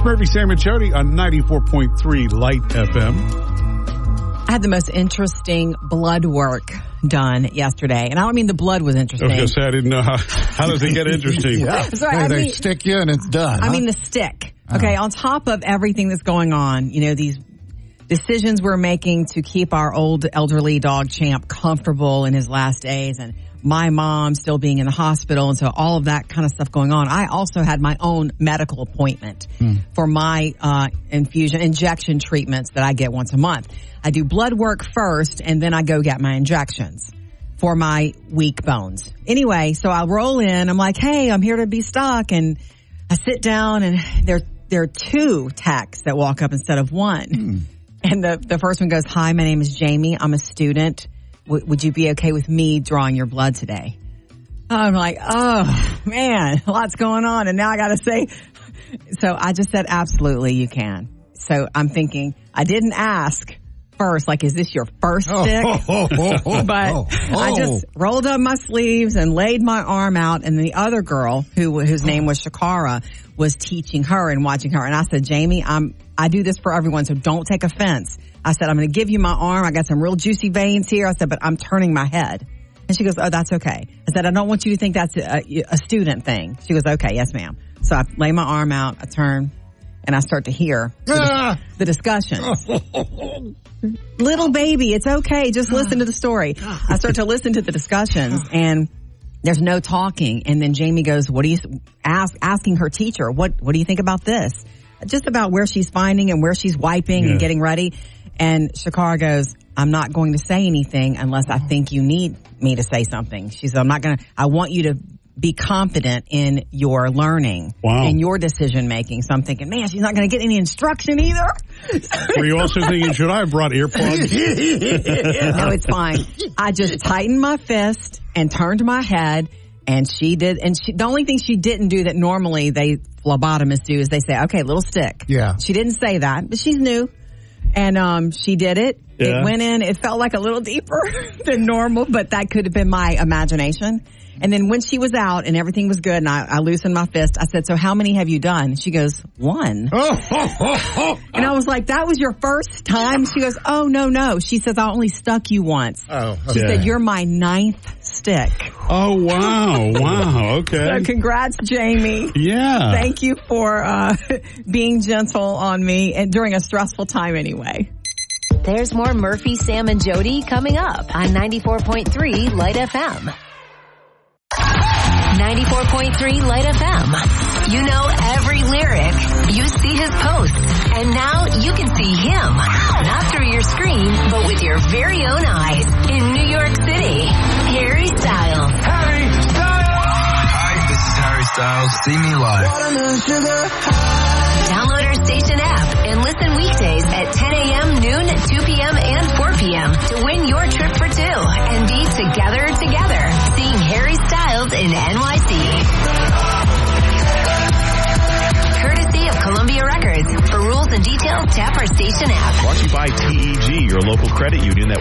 Murphy, Sam, and Jody on 94.3 Light FM. I had the most interesting blood work done yesterday. And I don't mean the blood was interesting. I was going to say, I didn't know how does it get interesting? Yeah. Sorry, They stick you and it's done. I mean the stick. Okay, on top of everything that's going on, you know, these decisions we're making to keep our old elderly dog Champ comfortable in his last days, and my mom still being in the hospital, and so all of that kind of stuff going on. I also had my own medical appointment for my injection treatments that I get once a month. I do blood work first, and then I go get my injections for my weak bones. Anyway, so I roll in. I'm like, hey, I'm here to be stuck. And I sit down, and there are two techs that walk up instead of one. And the first one goes, hi, my name is Jamie. I'm a student. Would you be okay with me drawing your blood today? I'm like, oh, man, lots going on. And now I got to say, so I just said, absolutely, you can. So I'm thinking, I didn't ask first, like, is this your first stick? But I just rolled up my sleeves and laid my arm out. And the other girl, whose name was Shakara, was teaching her and watching her. And I said, Jamie, I do this for everyone, so don't take offense. I said, I'm going to give you my arm. I got some real juicy veins here. I said, but I'm turning my head. And she goes, oh, that's okay. I said, I don't want you to think that's a student thing. She goes, okay, yes, ma'am. So I lay my arm out, I turn, and I start to hear the discussions. Little baby, it's okay. Just listen to the story. I start to listen to the discussions, and there's no talking. And then Jamie goes, what do you asking her teacher? What do you think about this? Just about where she's finding and where she's wiping and getting ready. And Shakara goes, I'm not going to say anything unless I think you need me to say something. She said, I want you to be confident in your learning and your decision making. So I'm thinking, man, she's not going to get any instruction either. Were you also thinking, should I have brought earplugs? No, it's fine. I just tightened my fist and turned my head, and she did. And the only thing she didn't do that normally phlebotomists do is they say, okay, little stick. Yeah. She didn't say that, but she's new. And she did it. Yeah. It went in. It felt like a little deeper than normal, but that could have been my imagination. And then when she was out and everything was good and I loosened my fist, I said, so how many have you done? She goes, 1. And I was like, that was your first time? She goes, oh, no. She says, I only stuck you once. She said, you're my 9th stick. Oh, wow. Wow. Okay. So congrats, Jamie. Yeah. Thank you for being gentle on me and during a stressful time anyway. There's more Murphy, Sam, and Jody coming up on 94.3 Light FM. 94.3 Light FM. You know every lyric. You see his posts. And now you can see him. Not through your screen, but with your very own eyes. In New York City, Harry Styles. Harry Styles! Hi, this is Harry Styles. See me live. Download our station app and listen weekdays at 10 a.m., noon, 2 p.m., and 4 p.m. to win your trip for 2 and be together, seeing Harry Styles in NYC. Courtesy of Columbia Records. For rules and details, tap our station app. Brought to you by TEG, your local credit union that